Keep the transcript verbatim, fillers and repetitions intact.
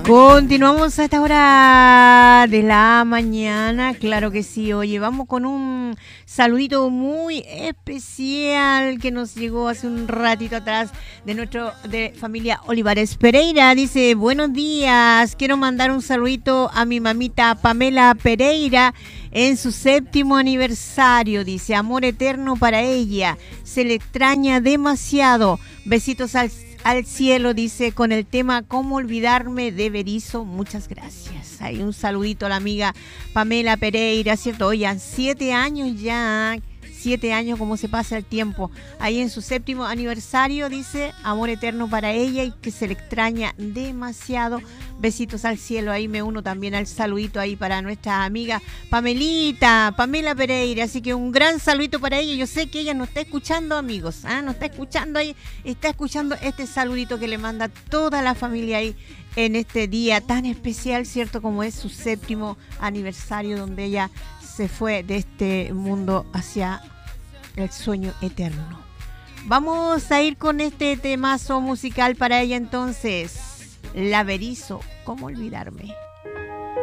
Continuamos a esta hora de la mañana, claro que sí. Oye, vamos con un saludito muy especial que nos llegó hace un ratito atrás de nuestro de familia Olivares Pereira. Dice, buenos días, quiero mandar un saludito a mi mamita Pamela Pereira en su séptimo aniversario. Dice, amor eterno para ella, se le extraña demasiado. Besitos al al cielo, dice, con el tema Cómo olvidarme de Berizo. Muchas gracias. Hay un saludito a la amiga Pamela Pereira, ¿cierto? Oigan, siete años ya, siete años, cómo se pasa el tiempo. Ahí en su séptimo aniversario, dice, amor eterno para ella y que se le extraña demasiado. Besitos al cielo. Ahí me uno también al saludito ahí para nuestra amiga Pamelita, Pamela Pereira. Así que un gran saludito para ella. Yo sé que ella nos está escuchando, amigos. ¿Ah? Nos está escuchando ahí. Está escuchando este saludito que le manda toda la familia ahí en este día tan especial, ¿cierto? Como es su séptimo aniversario, donde ella se fue de este mundo hacia el sueño eterno. Vamos a ir con este temazo musical para ella entonces. La Berizo, ¿cómo olvidarme?